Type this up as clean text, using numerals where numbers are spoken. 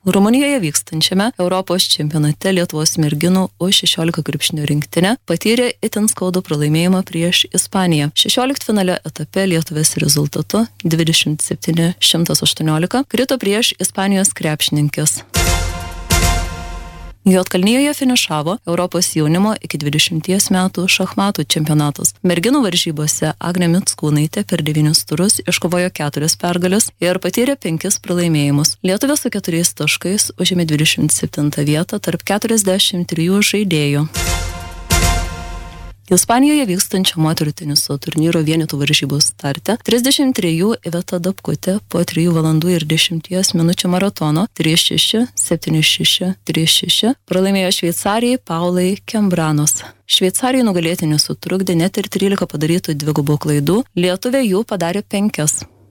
Rumunijoje vykstančiame Europos čempionate Lietuvos merginų U16 krepšinio rinktinė patyrė itin skaudų pralaimėjimą prieš Ispaniją. 16-finalio etape lietuvės rezultatu 27-118 krito prieš Ispanijos krepšininkes. Juodkalnijoje finišavo Europos jaunimo iki 20 metų šachmatų čempionatas. Merginų varžybose Agnė Mickūnaitė per 9 turus iškovojo 4 pergales ir patyrė 5 pralaimėjimus. Lietuvė su 4 taškais užėmė 27 vietą tarp 43 žaidėjų. Ispanijoje vykstančio moterų teniso turnyro vienetų varžybų starte 33 Iveta Dapkutė po 3 valandų ir 10 minučių maratono 3-6, 7-6, 3-6 pralaimėjo Šveicarijai Paulai Kembranos. Šveicarijai nugalėti nesutrukdė net ir 13 padarytų dvigubų klaidų, lietuvė jų padarė 5.